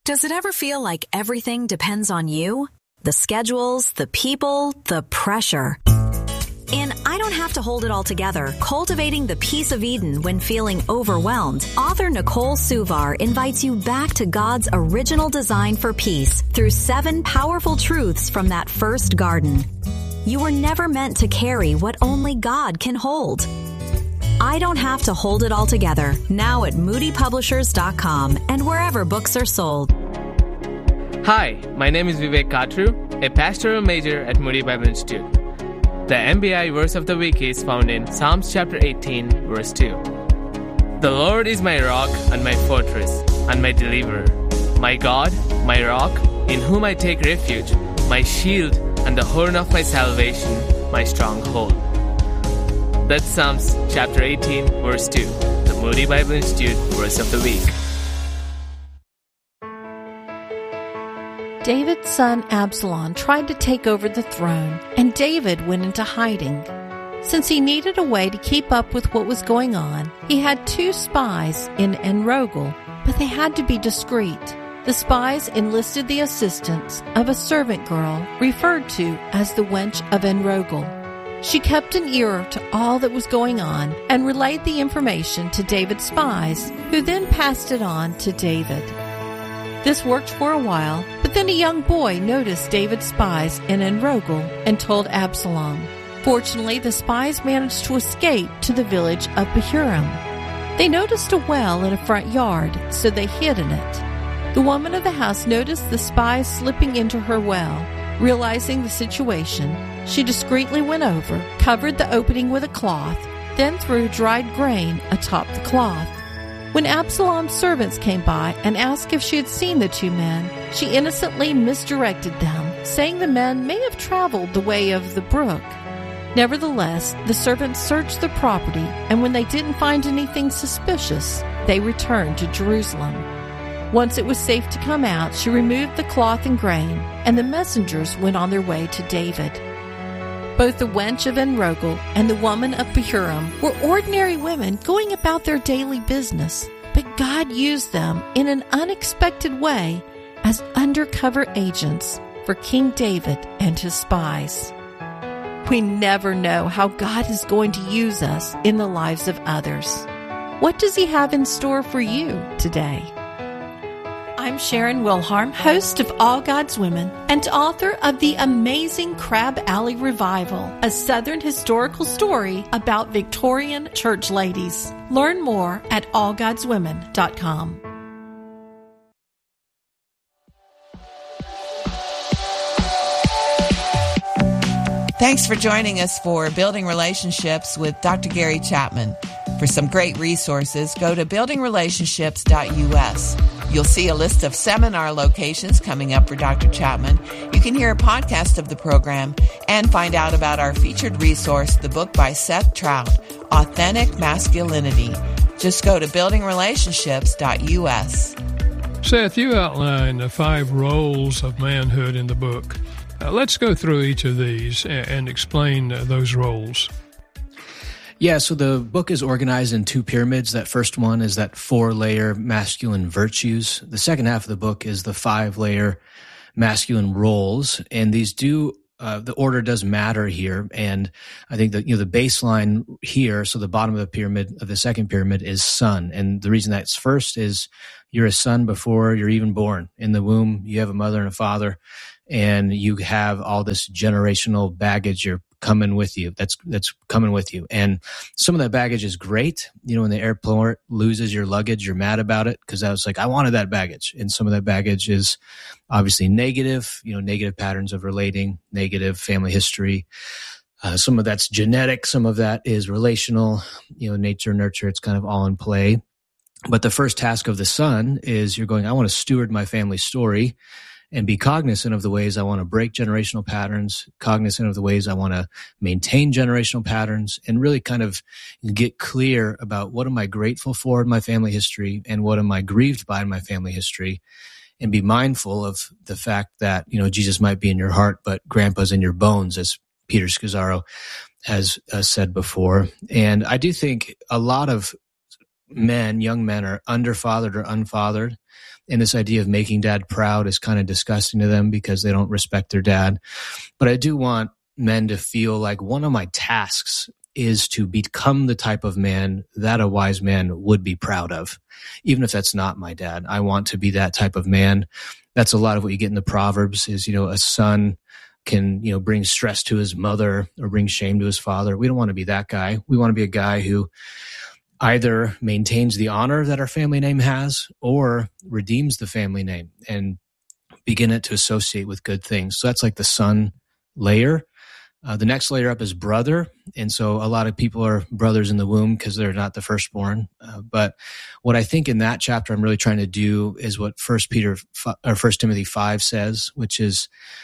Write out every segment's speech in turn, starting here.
Does it ever feel like everything depends on you? The schedules, the people, the pressure. In I Don't Have to Hold It All Together, Cultivating the Peace of Eden When Feeling Overwhelmed, author Nicole Suvar invites you back to God's original design for peace through 7 powerful truths from that first garden. You were never meant to carry what only God can hold. I Don't Have to Hold It All Together, now at moodypublishers.com and wherever books are sold. Hi, my name is Vivek Katru, a pastoral major at Moody Bible Institute. The MBI verse of the week is found in Psalms chapter 18, verse 2. The Lord is my rock and my fortress and my deliverer, my God, my rock, in whom I take refuge, my shield and the horn of my salvation, my stronghold. That's Psalms chapter 18, verse 2, the Moody Bible Institute verse of the week. David's son Absalom tried to take over the throne, and David went into hiding. Since he needed a way to keep up with what was going on, he had 2 spies in En-Rogel, but they had to be discreet. The spies enlisted the assistance of a servant girl referred to as the wench of En-Rogel. She kept an ear to all that was going on and relayed the information to David's spies, who then passed it on to David. This worked for a while, but then a young boy noticed David's spies in En-Rogel and told Absalom. Fortunately, the spies managed to escape to the village of Bahurim. They noticed a well in a front yard, so they hid in it. The woman of the house noticed the spies slipping into her well. Realizing the situation, she discreetly went over, covered the opening with a cloth, then threw dried grain atop the cloth. When Absalom's servants came by and asked if she had seen the 2 men, she innocently misdirected them, saying the men may have traveled the way of the brook. Nevertheless, the servants searched the property, and when they didn't find anything suspicious, they returned to Jerusalem. Once it was safe to come out, she removed the cloth and grain, and the messengers went on their way to David. Both the wench of En-Rogel and the woman of Bahurim were ordinary women going about their daily business, but God used them in an unexpected way as undercover agents for King David and his spies. We never know how God is going to use us in the lives of others. What does He have in store for you today? I'm Sharon Wilharm, host of All God's Women and author of The Amazing Crab Alley Revival, a Southern historical story about Victorian church ladies. Learn more at allgodswomen.com. Thanks for joining us for Building Relationships with Dr. Gary Chapman. For some great resources, go to buildingrelationships.us. You'll see a list of seminar locations coming up for Dr. Chapman. You can hear a podcast of the program and find out about our featured resource, the book by Seth Trout, Authentic Masculinity. Just go to buildingrelationships.us. Seth, you outline the 5 roles of manhood in the book. Let's go through each of these and explain those roles. Yeah, so the book is organized in 2 pyramids. That first one is that 4-layer masculine virtues. The second half of the book is the 5-layer masculine roles. And these the order does matter here. And I think that, the baseline here, so the bottom of the pyramid, of the second pyramid, is son. And the reason that's first is you're a son before you're even born. In the womb, you have a mother and a father, and you have all this generational baggage you're coming with you. That's coming with you. And some of that baggage is great. When the airport loses your luggage, you're mad about it because I was like, I wanted that baggage. And some of that baggage is obviously negative, negative patterns of relating, negative family history. Some of that's genetic. Some of that is relational, nature, nurture. It's kind of all in play. But the first task of the son is I want to steward my family story and be cognizant of the ways I want to break generational patterns, cognizant of the ways I want to maintain generational patterns, and really kind of get clear about what am I grateful for in my family history and what am I grieved by in my family history, and be mindful of the fact that, Jesus might be in your heart, but grandpa's in your bones, as Peter Scazzaro has said before. And I do think a lot of young men are underfathered or unfathered. And this idea of making dad proud is kind of disgusting to them because they don't respect their dad. But I do want men to feel like one of my tasks is to become the type of man that a wise man would be proud of, even if that's not my dad. I want to be that type of man. That's a lot of what you get in the Proverbs is, a son can, bring stress to his mother or bring shame to his father. We don't want to be that guy. We want to be a guy who either maintains the honor that our family name has or redeems the family name and begin it to associate with good things. So that's like the son layer. The next layer up is brother. And so a lot of people are brothers in the womb because they're not the firstborn. But what I think in that chapter I'm really trying to do is what 1 Timothy 5 says, which is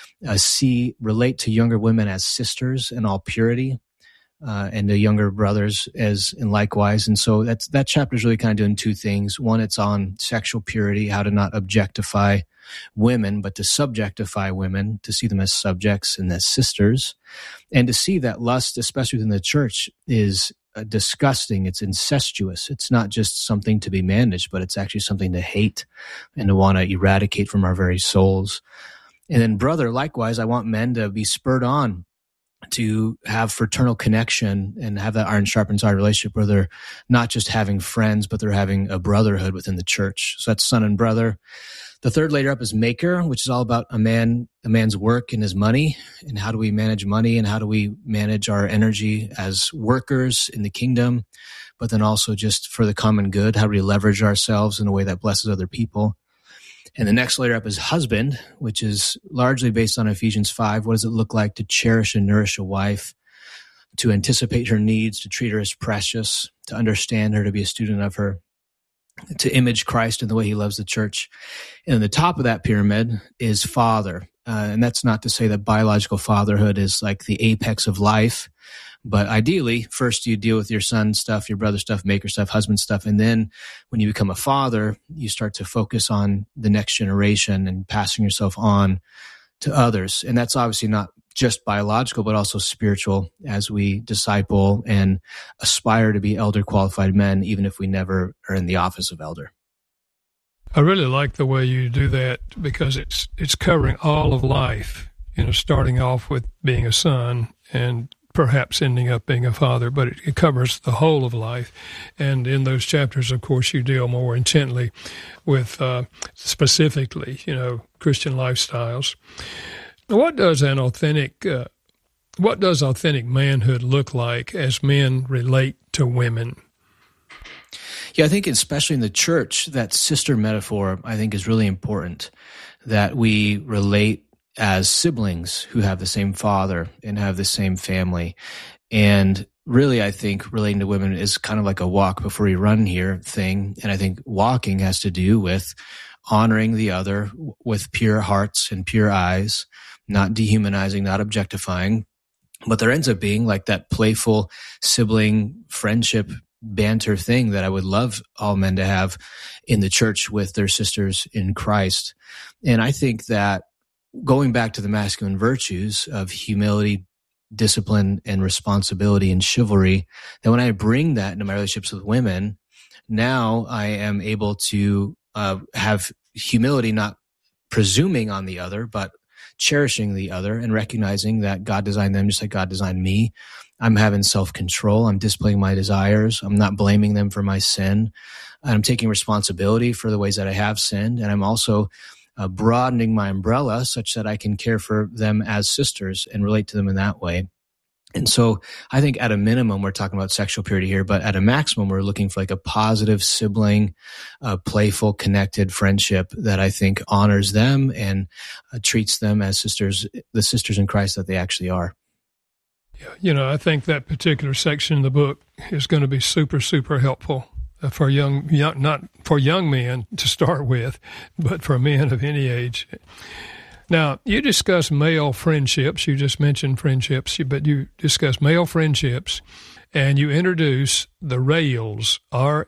relate to younger women as sisters in all purity, and the younger brothers and likewise. And so that chapter is really kind of doing two things. One, it's on sexual purity, how to not objectify women, but to subjectify women, to see them as subjects and as sisters, and to see that lust, especially within the church, is disgusting. It's incestuous. It's not just something to be managed, but it's actually something to hate and to want to eradicate from our very souls. And then brother, likewise, I want men to be spurred on to have fraternal connection and have that iron sharpens iron relationship where they're not just having friends, but they're having a brotherhood within the church. So that's son and brother. The third layer up is maker, which is all about a man's work and his money, and how do we manage money and how do we manage our energy as workers in the kingdom, but then also just for the common good, how do we leverage ourselves in a way that blesses other people. And the next layer up is husband, which is largely based on Ephesians 5. What does it look like to cherish and nourish a wife, to anticipate her needs, to treat her as precious, to understand her, to be a student of her, to image Christ in the way he loves the church. And the top of that pyramid is father. And that's not to say that biological fatherhood is like the apex of life. But ideally, first you deal with your son stuff, your brother stuff, maker stuff, husband stuff. And then when you become a father, you start to focus on the next generation and passing yourself on to others. And that's obviously not just biological, but also spiritual as we disciple and aspire to be elder qualified men, even if we never are in the office of elder. I really like the way you do that because it's covering all of life, starting off with being a son and perhaps ending up being a father, but it covers the whole of life. And in those chapters, of course, you deal more intently with specifically, Christian lifestyles. What does authentic manhood look like as men relate to women? Yeah, I think especially in the church, that sister metaphor, I think, is really important, that we relate as siblings who have the same father and have the same family. And really, I think relating to women is kind of like a walk before you run here thing. And I think walking has to do with honoring the other with pure hearts and pure eyes, not dehumanizing, not objectifying. But there ends up being like that playful sibling friendship banter thing that I would love all men to have in the church with their sisters in Christ. And I think that going back to the masculine virtues of humility, discipline, and responsibility and chivalry, that when I bring that into my relationships with women, now I am able to have humility, not presuming on the other, but cherishing the other and recognizing that God designed them just like God designed me. I'm having self-control. I'm displaying my desires. I'm not blaming them for my sin. And I'm taking responsibility for the ways that I have sinned. And I'm also broadening my umbrella such that I can care for them as sisters and relate to them in that way. And so I think at a minimum, we're talking about sexual purity here, but at a maximum, we're looking for like a positive sibling, playful, connected friendship that I think honors them and treats them as sisters, the sisters in Christ that they actually are. I think that particular section in the book is going to be super, super helpful for not for young men to start with, but for men of any age. Now, you discuss male friendships. You just mentioned friendships, but you discuss male friendships, and you introduce the RAILS,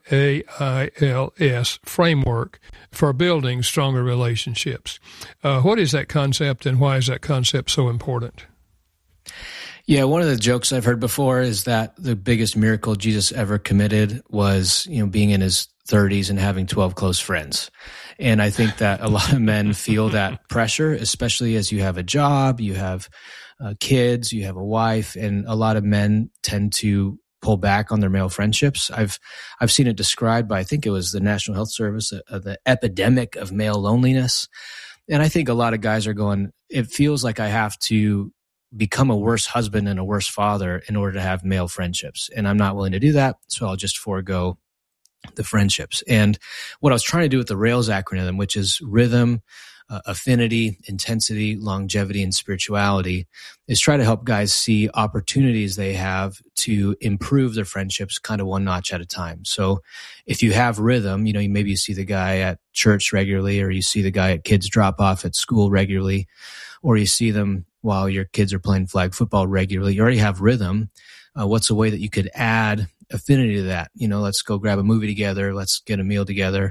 RAILS, framework for building stronger relationships. What is that concept, and why is that concept so important? Yeah, one of the jokes I've heard before is that the biggest miracle Jesus ever committed was, being in his 30s and having 12 close friends. And I think that a lot of men feel that pressure, especially as you have a job, you have kids, you have a wife, and a lot of men tend to pull back on their male friendships. I've seen it described by, I think it was the National Health Service, the epidemic of male loneliness. And I think a lot of guys are going, it feels like I have to become a worse husband and a worse father in order to have male friendships. And I'm not willing to do that, so I'll just forego the friendships. And what I was trying to do with the RAILS acronym, which is rhythm, affinity, intensity, longevity, and spirituality, is try to help guys see opportunities they have to improve their friendships kind of one notch at a time. So if you have rhythm, maybe you see the guy at church regularly, or you see the guy at kids drop off at school regularly, or you see them while your kids are playing flag football regularly. You already have rhythm. What's a way that you could add affinity to that? Let's go grab a movie together. Let's get a meal together.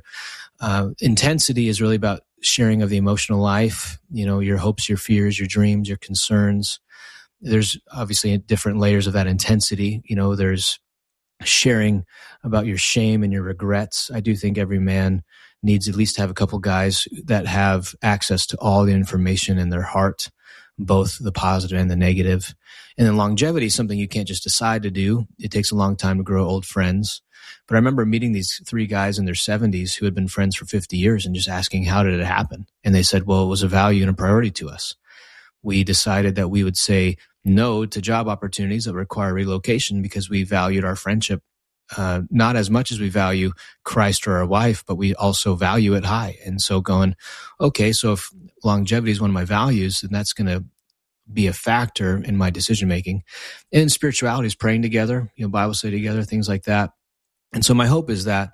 Intensity is really about sharing of the emotional life, your hopes, your fears, your dreams, your concerns. There's obviously different layers of that intensity. There's sharing about your shame and your regrets. I do think every man needs at least to have a couple guys that have access to all the information in their heart, both the positive and the negative. And then longevity is something you can't just decide to do. It takes a long time to grow old friends. But I remember meeting these 3 guys in their 70s who had been friends for 50 years and just asking, how did it happen? And they said, well, it was a value and a priority to us. We decided that we would say no to job opportunities that require relocation because we valued our friendship not as much as we value Christ or our wife, but we also value it high. And so going, okay, so if longevity is one of my values, then that's going to be a factor in my decision making. And spirituality is praying together, Bible study together, things like that. And so my hope is that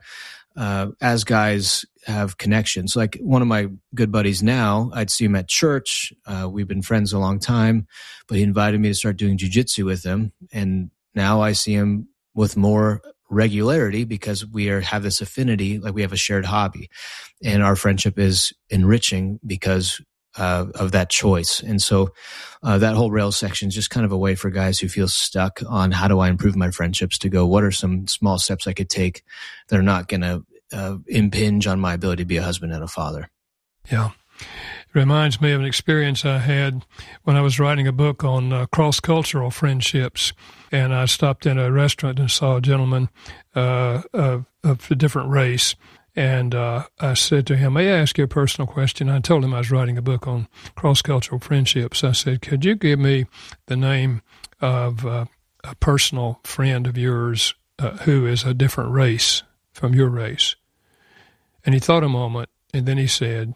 as guys have connections, like one of my good buddies now, I'd see him at church. We've been friends a long time, but he invited me to start doing jiu-jitsu with him. And now I see him with more regularity because we have this affinity, like we have a shared hobby, and our friendship is enriching because of that choice. And so that whole RAILS section is just kind of a way for guys who feel stuck on how do I improve my friendships to go, what are some small steps I could take that are not going to impinge on my ability to be a husband and a father. Yeah. It reminds me of an experience I had when I was writing a book on cross-cultural friendships. And I stopped in a restaurant and saw a gentleman of a different race. And I said to him, may I ask you a personal question? I told him I was writing a book on cross-cultural friendships. I said, could you give me the name of a personal friend of yours who is a different race from your race? And he thought a moment, and then he said,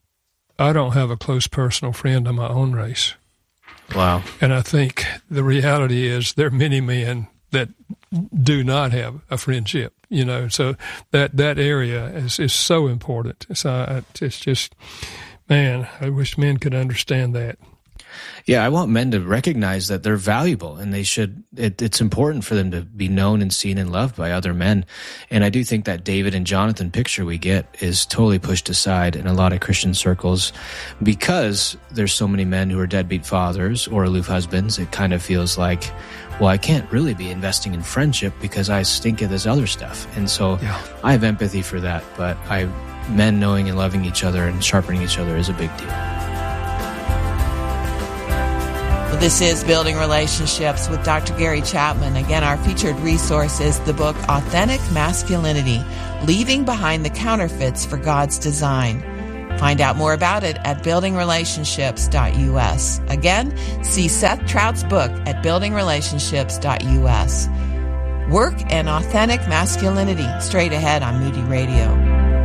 I don't have a close personal friend of my own race. Wow. And I think the reality is there are many men that do not have a friendship, so that area is so important. So it's just, man, I wish men could understand that. Yeah, I want men to recognize that they're valuable and they should, it's important for them to be known and seen and loved by other men. And I do think that David and Jonathan picture we get is totally pushed aside in a lot of Christian circles because there's so many men who are deadbeat fathers or aloof husbands. It kind of feels like, well, I can't really be investing in friendship because I stink at this other stuff. And so I have empathy for that, but men knowing and loving each other and sharpening each other is a big deal. This is Building Relationships with Dr. Gary Chapman. Again, our featured resource is the book Authentic Masculinity, Leaving Behind the Counterfeits for God's Design. Find out more about it at buildingrelationships.us. Again, see Seth Trout's book at buildingrelationships.us. Work and Authentic Masculinity, straight ahead on Moody Radio.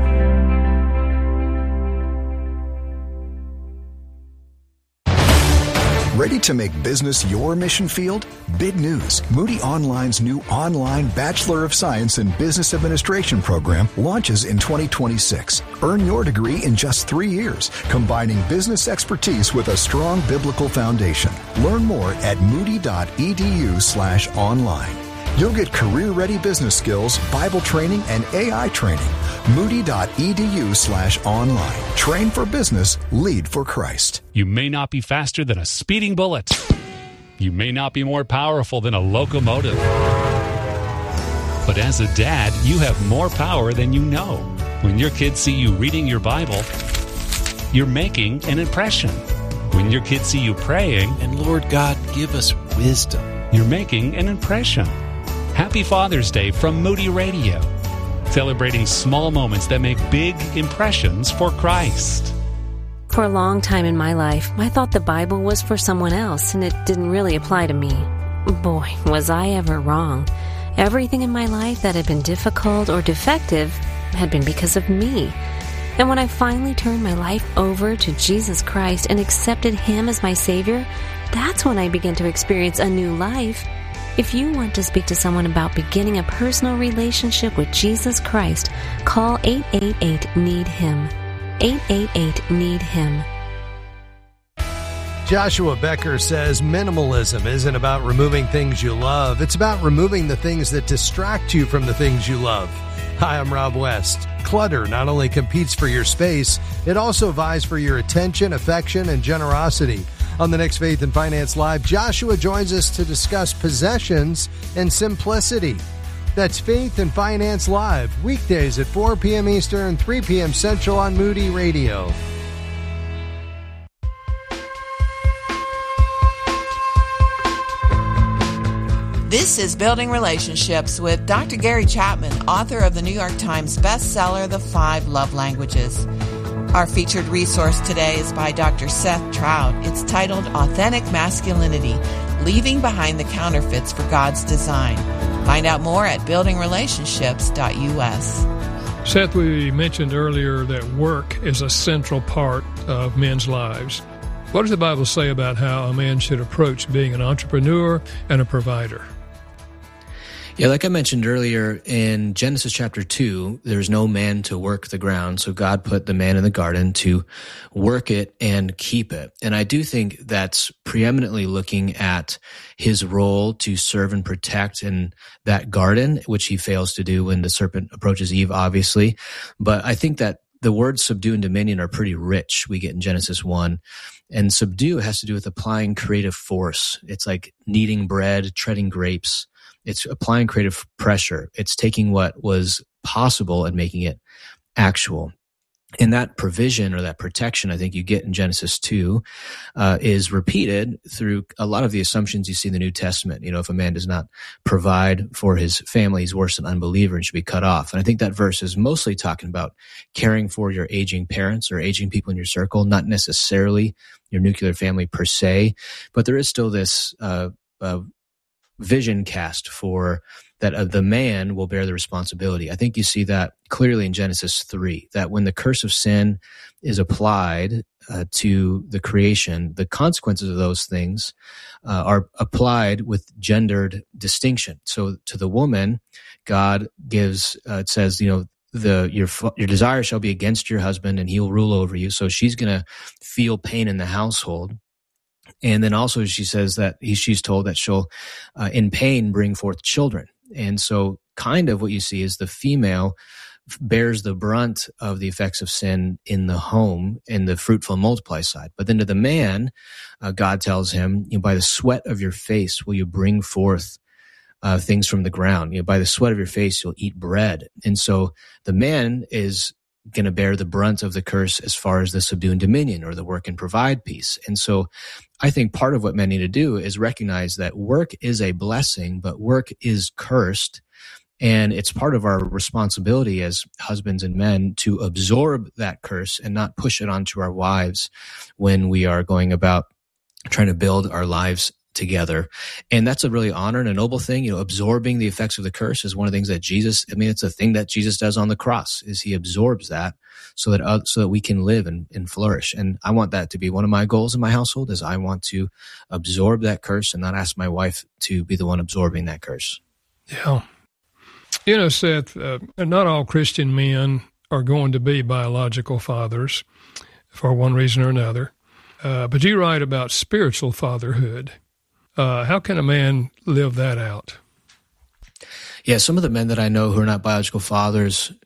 Ready to make business your mission field? Big news. Moody Online's new online Bachelor of Science in Business Administration program launches in 2026. Earn your degree in just 3 years, combining business expertise with a strong biblical foundation. Learn more at moody.edu/online. You'll get career-ready business skills, Bible training, and AI training. Moody.edu/online. Train for business, lead for Christ. You may not be faster than a speeding bullet, You may not be more powerful than a locomotive, but as a dad, you have more power than you know. When your kids see you reading your Bible, you're making an impression. When your kids see you praying, and Lord God, give us wisdom, you're making an impression. Happy Father's Day from Moody Radio, celebrating small moments that make big impressions for Christ. For a long time in my life, I thought the Bible was for someone else, and it didn't really apply to me. Boy, was I ever wrong. Everything in my life that had been difficult or defective had been because of me. And when I finally turned my life over to Jesus Christ and accepted Him as my Savior, that's when I began to experience a new life. If you want to speak to someone about beginning a personal relationship with Jesus Christ, call 888-NEED-HIM. 888-NEED-HIM. Joshua Becker says minimalism isn't about removing things you love. It's about removing the things that distract you from the things you love. Hi, I'm Rob West. Clutter not only competes for your space, it also vies for your attention, affection, and generosity. On the next Faith and Finance Live, Joshua joins us to discuss possessions and simplicity. That's Faith and Finance Live, weekdays at 4 p.m. Eastern, 3 p.m. Central on Moody Radio. This is Building Relationships with Dr. Gary Chapman, author of the New York Times bestseller, The 5 Love Languages. Our featured resource today is by Dr. Seth Trout. It's titled Authentic Masculinity, Leaving Behind the Counterfeits for God's Design. Find out more at buildingrelationships.us. Seth, we mentioned earlier that work is a central part of men's lives. What does the Bible say about how a man should approach being an entrepreneur and a provider? Yeah, like I mentioned earlier, in Genesis chapter 2, there's no man to work the ground, so God put the man in the garden to work it and keep it. And I do think that's preeminently looking at his role to serve and protect in that garden, which he fails to do when the serpent approaches Eve, obviously. But I think that the words subdue and dominion are pretty rich, we get in Genesis 1. And subdue has to do with applying creative force. It's like kneading bread, treading grapes. It's applying creative pressure. It's taking what was possible and making it actual. And that provision or that protection I think you get in Genesis 2 is repeated through a lot of the assumptions you see in the New Testament. You know, if a man does not provide for his family, he's worse than an unbeliever and should be cut off. And I think that verse is mostly talking about caring for your aging parents or aging people in your circle, not necessarily your nuclear family per se, but there is still this vision cast for that the man will bear the responsibility. I think you see that clearly in Genesis 3, that when the curse of sin is applied to the creation, the consequences of those things are applied with gendered distinction. So to the woman, God gives, it says, you know, your desire shall be against your husband and he will rule over you. So she's going to feel pain in the household. And then also she says that she's told that she'll, in pain, bring forth children. And so kind of what you see is the female bears the brunt of the effects of sin in the home in the fruitful and multiply side. But then to the man, God tells him, you know, by the sweat of your face will you bring forth things from the ground. You know, by the sweat of your face you'll eat bread. And so the man is going to bear the brunt of the curse as far as the subdue and dominion or the work and provide piece. And so I think part of what men need to do is recognize that work is a blessing, but work is cursed. And it's part of our responsibility as husbands and men to absorb that curse and not push it onto our wives when we are going about trying to build our lives together. And that's a really honor and a noble thing. You know, absorbing the effects of the curse is one of the things that Jesus, I mean, it's a thing that Jesus does on the cross, is he absorbs that so that we can live and flourish. And I want that to be one of my goals in my household, is I want to absorb that curse and not ask my wife to be the one absorbing that curse. Yeah. You know, Seth, not all Christian men are going to be biological fathers for one reason or another. But you write about spiritual fatherhood. How can a man live that out? Yeah, some of the men that I know who are not biological fathers,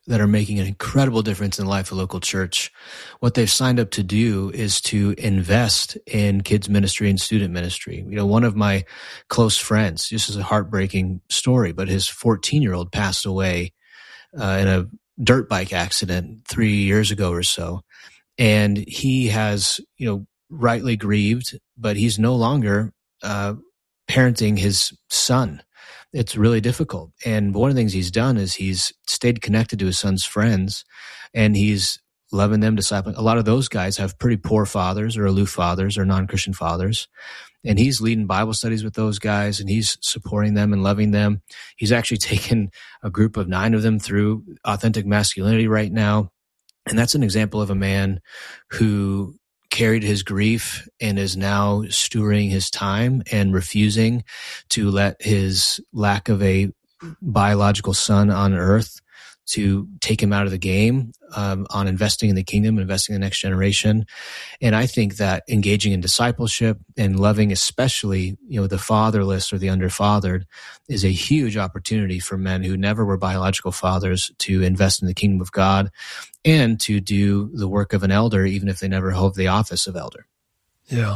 that are making an incredible difference in the life of local church. What they've signed up to do is to invest in kids ministry and student ministry. One of my close friends, this is a heartbreaking story, but his 14-year-old passed away in a dirt bike accident 3 years ago or so. And he has, rightly grieved, but he's no longer parenting his son. It's really difficult. And one of the things he's done is he's stayed connected to his son's friends, and he's loving them, discipling. A lot of those guys have pretty poor fathers or aloof fathers or non-Christian fathers. And he's leading Bible studies with those guys, and he's supporting them and loving them. He's actually taken a group of 9 of them through Authentic Masculinity right now. And that's an example of a man who carried his grief and is now stewarding his time and refusing to let his lack of a biological son on earth to take him out of the game on investing in the kingdom, investing in the next generation. And I think that engaging in discipleship and loving especially, the fatherless or the underfathered is a huge opportunity for men who never were biological fathers to invest in the kingdom of God and to do the work of an elder, even if they never hold the office of elder. Yeah.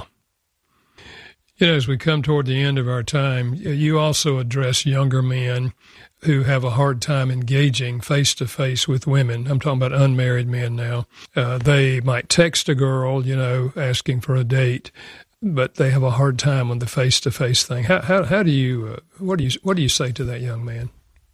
As we come toward the end of our time, you also address younger men who have a hard time engaging face-to-face with women. I'm talking about unmarried men now. They might text a girl, asking for a date, but they have a hard time on the face-to-face thing. How do you what do you say to that young man?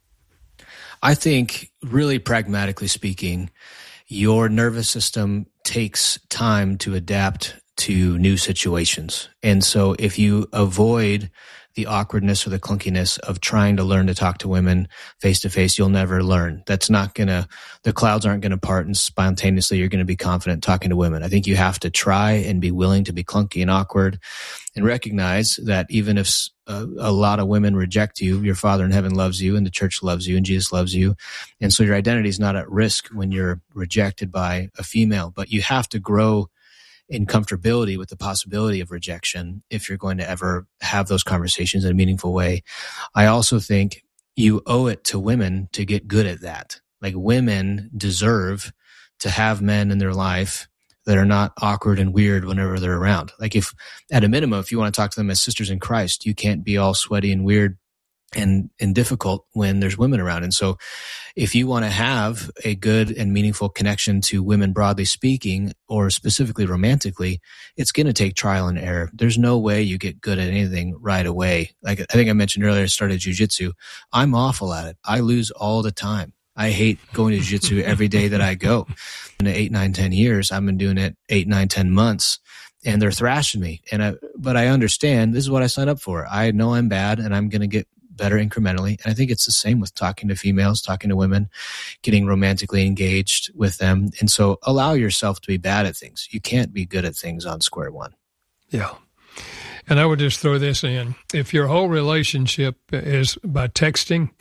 I think, really pragmatically speaking, your nervous system takes time to adapt to new situations. And so if you avoid the awkwardness or the clunkiness of trying to learn to talk to women face to face, you'll never learn. The clouds aren't going to part and spontaneously you're going to be confident talking to women. I think you have to try and be willing to be clunky and awkward and recognize that even if a lot of women reject you, your Father in heaven loves you and the church loves you and Jesus loves you. And so your identity is not at risk when you're rejected by a female, but you have to grow in comfortability with the possibility of rejection if you're going to ever have those conversations in a meaningful way. I also think you owe it to women to get good at that. Like, women deserve to have men in their life that are not awkward and weird whenever they're around. Like, if at a minimum, if you want to talk to them as sisters in Christ, you can't be all sweaty and weird and difficult when there's women around. And so if you want to have a good and meaningful connection to women, broadly speaking, or specifically romantically, it's going to take trial and error. There's no way you get good at anything right away. Like I think I mentioned earlier, I started jiu-jitsu. I'm awful at it. I lose all the time. I hate going to jiu-jitsu every day that I go. In 8, 9, 10 years, I've been doing it 8, 9, 10 months. And they're thrashing me. But I understand this is what I signed up for. I know I'm bad and I'm going to get better incrementally. And I think it's the same with talking to females, talking to women, getting romantically engaged with them. And so allow yourself to be bad at things. You can't be good at things on square one. Yeah. And I would just throw this in. If your whole relationship is by texting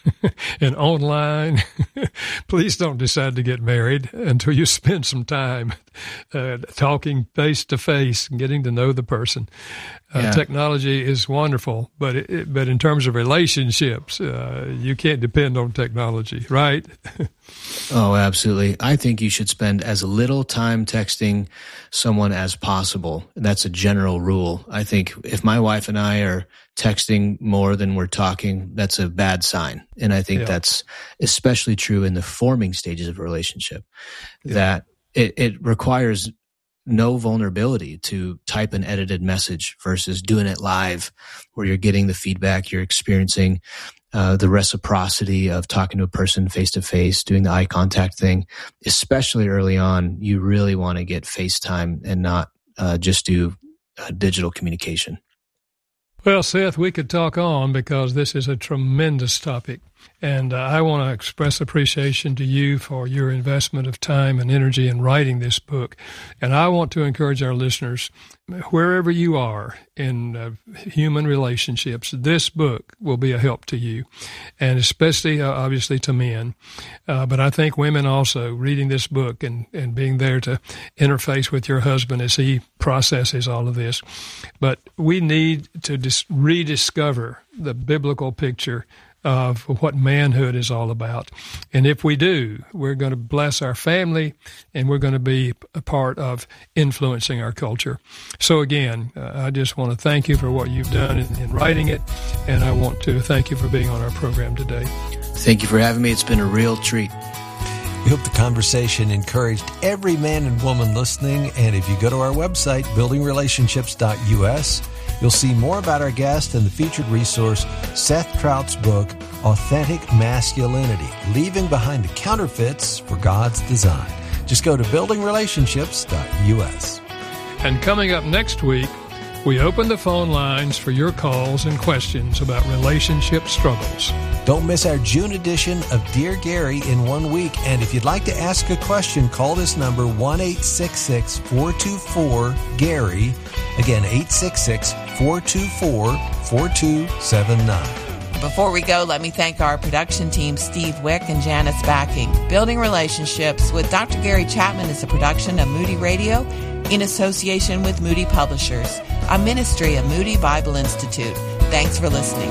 and online, please don't decide to get married until you spend some time talking face to face and getting to know the person. Technology is wonderful, but in terms of relationships, you can't depend on technology, right? Oh, absolutely. I think you should spend as little time texting someone as possible. That's a general rule. I think if my wife and I are texting more than we're talking, that's a bad sign. And I think that's especially true in the forming stages of a relationship, that it requires no vulnerability to type an edited message versus doing it live, where you're getting the feedback, you're experiencing the reciprocity of talking to a person face to face, doing the eye contact thing. Especially early on, you really want to get FaceTime and not just do digital communication. Well, Seth, we could talk on because this is a tremendous topic. And I want to express appreciation to you for your investment of time and energy in writing this book. And I want to encourage our listeners, wherever you are in human relationships, this book will be a help to you, and especially, obviously, to men. But I think women also, reading this book and being there to interface with your husband as he processes all of this. But we need to rediscover the biblical picture of what manhood is all about. And if we do, we're going to bless our family, and we're going to be a part of influencing our culture. So again, I just want to thank you for what you've done in writing it, and I want to thank you for being on our program today. Thank you for having me. It's been a real treat. We hope the conversation encouraged every man and woman listening. And if you go to our website, buildingrelationships.us, you'll see more about our guest and the featured resource, Seth Trout's book, Authentic Masculinity, Leaving Behind the Counterfeits for God's Design. Just go to buildingrelationships.us. And coming up next week, we open the phone lines for your calls and questions about relationship struggles. Don't miss our June edition of Dear Gary in 1 week. And if you'd like to ask a question, call this number, 1-866-424-GARY. Again, 866-424-4279. Before we go, let me thank our production team, Steve Wick and Janice Backing. Building Relationships with Dr. Gary Chapman is a production of Moody Radio in association with Moody Publishers, a ministry of Moody Bible Institute. Thanks for listening.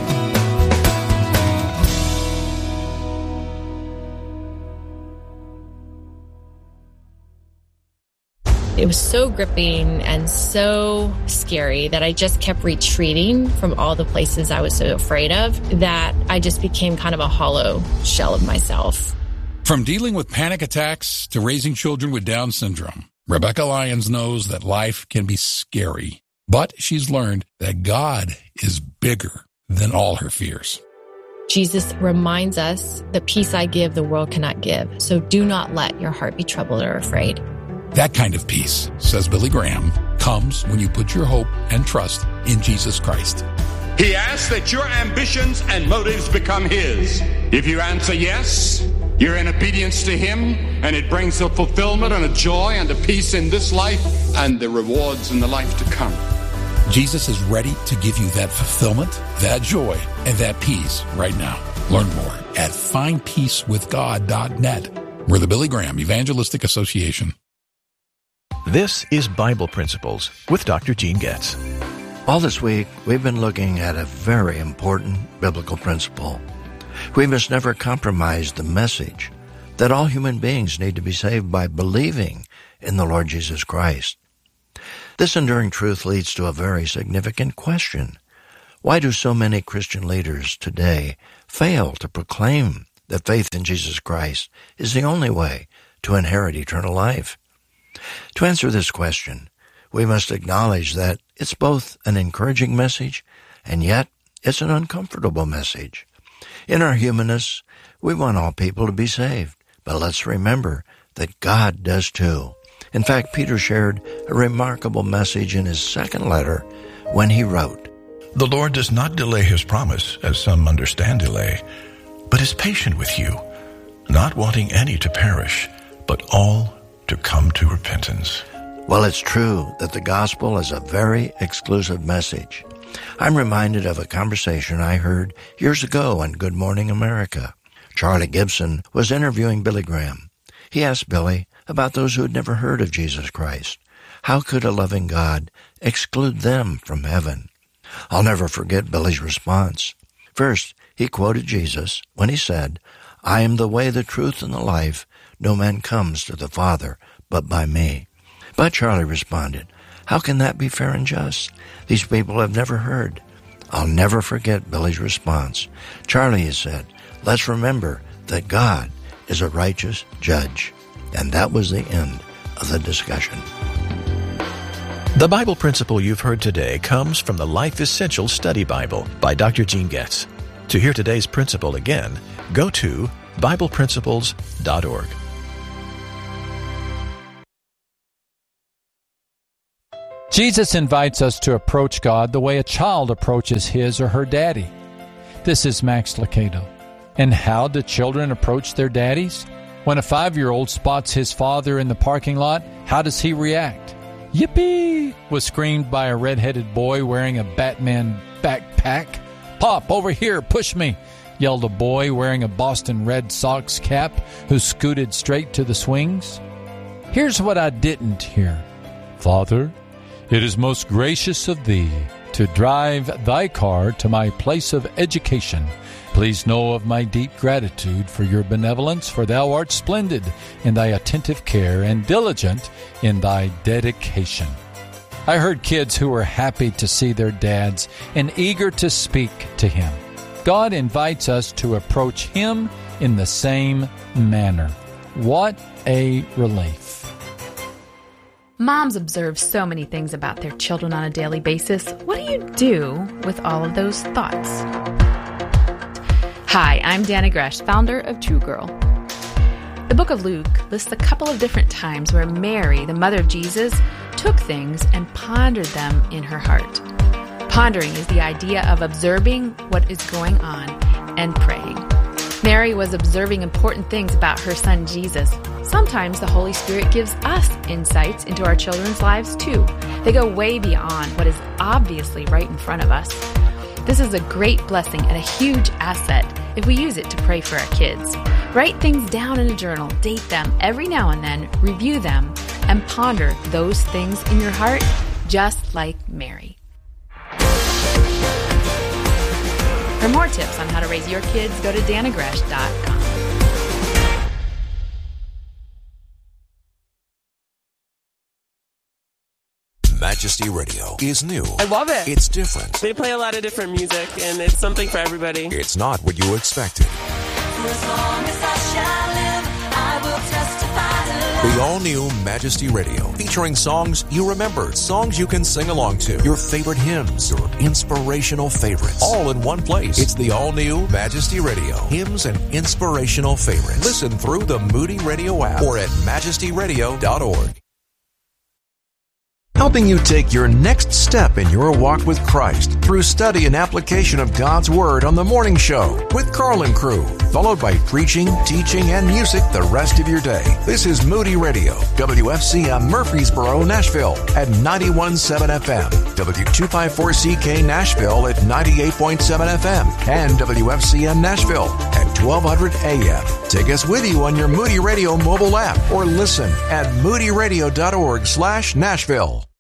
It was so gripping and so scary that I just kept retreating from all the places I was so afraid of, that I just became kind of a hollow shell of myself. From dealing with panic attacks to raising children with Down syndrome, Rebecca Lyons knows that life can be scary, but she's learned that God is bigger than all her fears. Jesus reminds us, the peace I give, the world cannot give. So do not let your heart be troubled or afraid. That kind of peace, says Billy Graham, comes when you put your hope and trust in Jesus Christ. He asks that your ambitions and motives become His. If you answer yes, you're in obedience to Him, and it brings a fulfillment and a joy and a peace in this life and the rewards in the life to come. Jesus is ready to give you that fulfillment, that joy, and that peace right now. Learn more at findpeacewithgod.net. We're the Billy Graham Evangelistic Association. This is Bible Principles with Dr. Gene Getz. All this week, we've been looking at a very important biblical principle. We must never compromise the message that all human beings need to be saved by believing in the Lord Jesus Christ. This enduring truth leads to a very significant question. Why do so many Christian leaders today fail to proclaim that faith in Jesus Christ is the only way to inherit eternal life? To answer this question, we must acknowledge that it's both an encouraging message and yet it's an uncomfortable message. In our humanness, we want all people to be saved, but let's remember that God does too. In fact, Peter shared a remarkable message in his second letter when he wrote, "The Lord does not delay His promise, as some understand delay, but is patient with you, not wanting any to perish, but all to come to repentance." Well, it's true that the gospel is a very exclusive message. I'm reminded of a conversation I heard years ago on Good Morning America. Charlie Gibson was interviewing Billy Graham. He asked Billy about those who had never heard of Jesus Christ. How could a loving God exclude them from heaven? I'll never forget Billy's response. First, he quoted Jesus when he said, "I am the way, the truth, and the life. No man comes to the Father but by me." But Charlie responded, "How can that be fair and just? These people have never heard." I'll never forget Billy's response. "Charlie," he said, "let's remember that God is a righteous judge." And that was the end of the discussion. The Bible principle you've heard today comes from the Life Essentials Study Bible by Dr. Gene Getz. To hear today's principle again, go to BiblePrinciples.org. Jesus invites us to approach God the way a child approaches his or her daddy. This is Max Lucado. And how do children approach their daddies? When a 5-year-old spots his father in the parking lot, how does he react? "Yippee!" was screamed by a red-headed boy wearing a Batman backpack. "Pop, over here, push me," yelled a boy wearing a Boston Red Sox cap who scooted straight to the swings. Here's what I didn't hear. "Father, it is most gracious of thee to drive thy car to my place of education, Please know of my deep gratitude for your benevolence, for thou art splendid in thy attentive care and diligent in thy dedication. I heard kids who were happy to see their dads and eager to speak to him. God invites us to approach him in the same manner. What a relief. Moms observe so many things about their children on a daily basis. What do you do with all of those thoughts? Hi, I'm Dana Gresh, founder of True Girl. The book of Luke lists a couple of different times where Mary, the mother of Jesus, took things and pondered them in her heart. Pondering is the idea of observing what is going on and praying. Mary was observing important things about her son Jesus. Sometimes the Holy Spirit gives us insights into our children's lives too. They go way beyond what is obviously right in front of us. This is a great blessing and a huge asset if we use it to pray for our kids. Write things down in a journal, date them every now and then, review them, and ponder those things in your heart just like Mary. For more tips on how to raise your kids, go to danagresh.com. Majesty Radio is new. I love it. It's different. They play a lot of different music, and it's something for everybody. It's not what you expected. For as long as I shall live, I will testify to love. The all-new Majesty Radio, featuring songs you remember, songs you can sing along to, your favorite hymns, your inspirational favorites, all in one place. It's the all-new Majesty Radio, hymns and inspirational favorites. Listen through the Moody Radio app or at majestyradio.org. Helping you take your next step in your walk with Christ through study and application of God's Word on The Morning Show with Carl and crew, followed by preaching, teaching, and music the rest of your day. This is Moody Radio, WFCM Murfreesboro, Nashville at 91.7 FM, W254CK Nashville at 98.7 FM, and WFCM Nashville at 1200 AM. Take us with you on your Moody Radio mobile app or listen at moodyradio.org/Nashville.